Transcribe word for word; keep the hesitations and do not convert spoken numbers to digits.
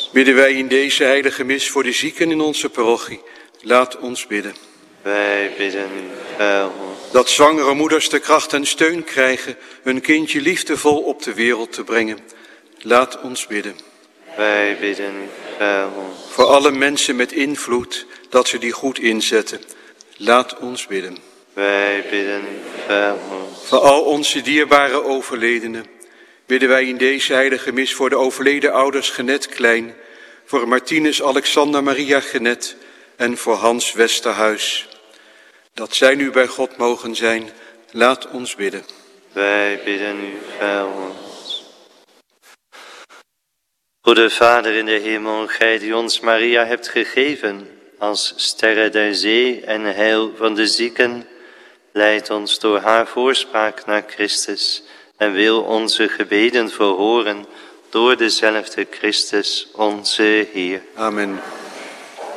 Bidden wij in deze heilige mis voor de zieken in onze parochie. Laat ons bidden. Wij bidden u, Heer. Dat zwangere moeders de kracht en steun krijgen hun kindje liefdevol op de wereld te brengen. Laat ons bidden. Wij bidden u, Heer. Voor alle mensen met invloed, dat ze die goed inzetten. Laat ons bidden. Wij bidden u, Heer. Voor al onze dierbare overledenen bidden wij in deze heilige mis voor de overleden ouders Genet Klein, voor Martinus Alexander Maria Genet en voor Hans Westerhuis. Dat zij nu bij God mogen zijn, laat ons bidden. Wij bidden u, Heer. Goede Vader in de hemel, gij die ons Maria hebt gegeven als sterren der zee en heil van de zieken, leid ons door haar voorspraak naar Christus en wil onze gebeden verhoren door dezelfde Christus, onze Heer. Amen.